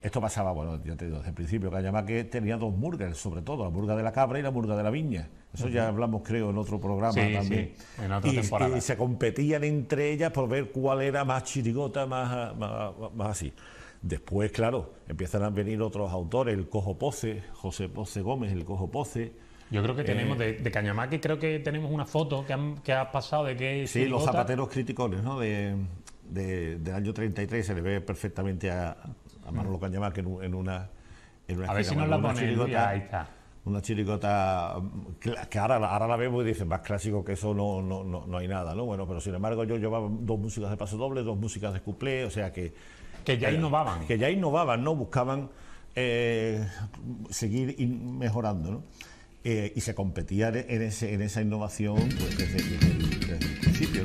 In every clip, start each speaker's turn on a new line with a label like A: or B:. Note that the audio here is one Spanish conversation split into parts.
A: Esto pasaba, bueno, ya te digo, desde el principio, Cañamaque tenía dos murgas, sobre todo, la murga de la cabra y la murga de la viña. Eso ya hablamos, creo, en otro programa también.
B: Sí, en otra temporada.
A: Y se competían entre ellas por ver cuál era más chirigota, más así. Después, claro, empiezan a venir otros autores, el Cojo Poce, José Poce Gómez, el Cojo Poce.
B: Yo creo que tenemos, de Cañamaque, creo que tenemos una foto que ha pasado de que...
A: Sí, los zapateros criticones, ¿no? Del año 33, se le ve perfectamente a Manolo Cañamaque en una
B: a ver si nos la ponen, ahí está.
A: Una chirigota que ahora la vemos y dicen, más clásico que eso no hay nada, ¿no? Bueno, pero sin embargo yo llevaba dos músicas de paso doble, dos músicas de cuplé, o sea que
B: ya innovaban.
A: Que ya innovaban, ¿no? Buscaban seguir mejorando, ¿no? Y se competía en esa innovación pues, desde el principio.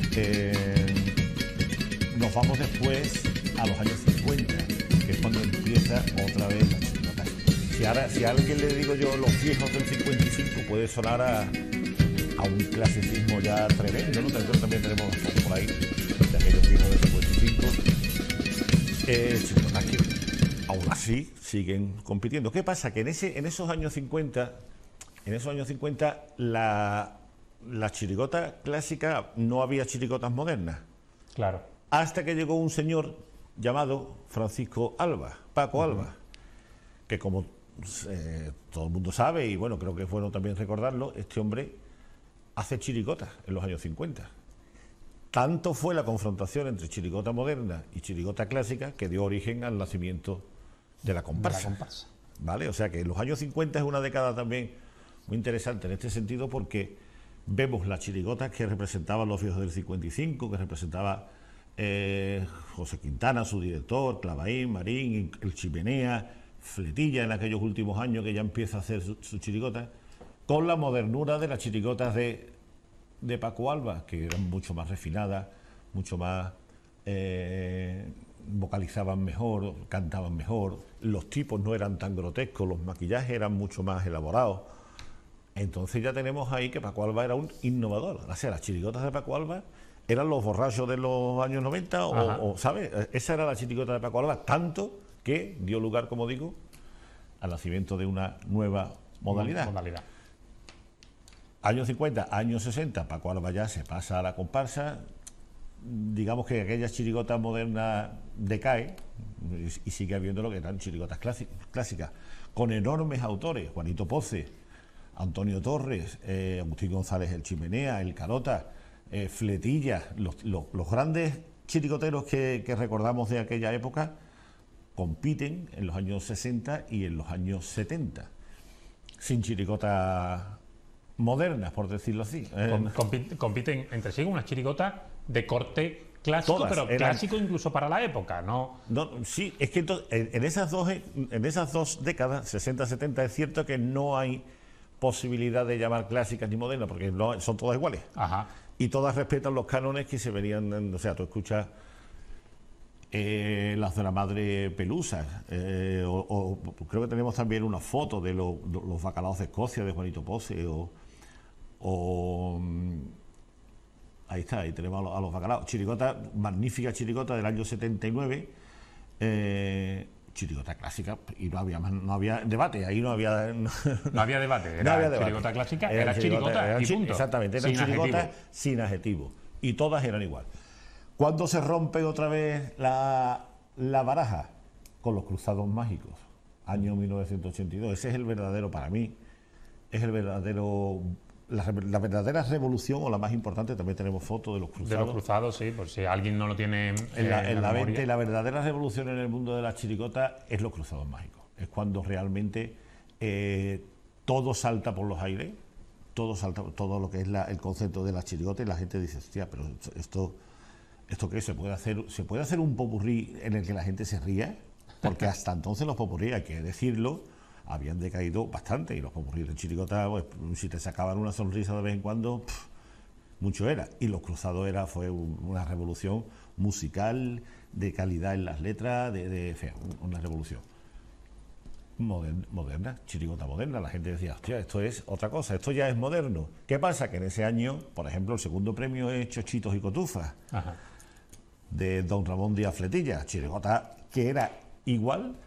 A: Nos vamos después a los años 50, que es cuando empieza otra vez la chirigota. Si a alguien le digo yo los viejos del 55, puede sonar a un clasicismo ya tremendo, ¿no? También tenemos por ahí de aquellos viejos del 55. Chirigotas que aún así siguen compitiendo. ¿Qué pasa? Que en esos años 50, la chirigota clásica, no había chirigotas modernas.
B: Claro.
A: Hasta que llegó un señor llamado Francisco Alba, Paco Alba, que como todo el mundo sabe, y bueno, creo que es bueno también recordarlo, este hombre hace chirigotas en los años 50. Tanto fue la confrontación entre chirigota moderna y chirigota clásica que dio origen al nacimiento de la comparsa. ¿Vale? O sea que los años 50 es una década también muy interesante en este sentido, porque vemos las chirigotas que representaban los viejos del 55, que representaba José Quintana, su director, Clavaín, Marín, el Chimenea, Fletilla en aquellos últimos años, que ya empieza a hacer su chirigota, con la modernura de las chirigotas de Paco Alba, que eran mucho más refinadas, mucho más vocalizaban mejor, cantaban mejor, los tipos no eran tan grotescos, los maquillajes eran mucho más elaborados. Entonces ya tenemos ahí que Paco Alba era un innovador. O sea, las chirigotas de Paco Alba eran los borrachos de los años 90 ¿sabes? Esa era la chirigota de Paco Alba, tanto que dio lugar, como digo, al nacimiento de una nueva modalidad. Años 50, años 60, Paco Alba ya se pasa a la comparsa. Digamos que aquella chirigota moderna decae y sigue habiendo lo que eran chirigotas clásicas, con enormes autores: Juanito Poce, Antonio Torres, Agustín González el Chimenea, el Carota, Fletilla, los grandes chirigoteros que recordamos de aquella época compiten en los años 60 y en los años 70, sin chirigotas modernas, por decirlo así.
B: Compiten entre sí unas chirigotas de corte clásico, todas, pero clásico incluso para la época, ¿no?
A: Sí, es que en esas dos décadas, 60-70, es cierto que no hay posibilidad de llamar clásicas ni modernas, porque son todas iguales. Y todas respetan los cánones que se venían, o sea, tú escuchas las de la Madre Pelusa, creo que tenemos también una foto de los bacalaos de Escocia de Juanito Poce, ahí está, ahí tenemos a los bacalaos. Chirigota, magnífica chirigota del año 79, chirigota clásica, y no había debate, ahí no había
B: debate, chirigota clásica, era chirigota y punto.
A: Exactamente, eran chirigotas sin adjetivo, y todas eran igual. ¿Cuándo se rompe otra vez la baraja? Con los Cruzados Mágicos, año 1982. Ese es el verdadero, para mí, es el verdadero... La verdadera revolución, o la más importante. También tenemos fotos de los Cruzados.
B: De los Cruzados, sí, por si alguien no lo tiene
A: en la mente. La verdadera revolución en el mundo de las chirigotas es los Cruzados Mágicos. Es cuando realmente todo salta por los aires, todo lo que es el concepto de las chirigotas, y la gente dice, hostia, pero ¿esto qué? ¿Se puede hacer un popurrí en el que la gente se ría? Porque hasta entonces los popurrí, hay que decirlo, habían decaído bastante, y los popurrí de chirigota, pues, si te sacaban una sonrisa de vez en cuando, mucho era. Y los Cruzados fue una revolución musical, de calidad en las letras, una revolución moderna, chirigota moderna. La gente decía, hostia, esto es otra cosa, esto ya es moderno. ¿Qué pasa? Que en ese año, por ejemplo, el segundo premio es Chochitos y Cotufas, de don Ramón Díaz Fletilla, chirigota que era igual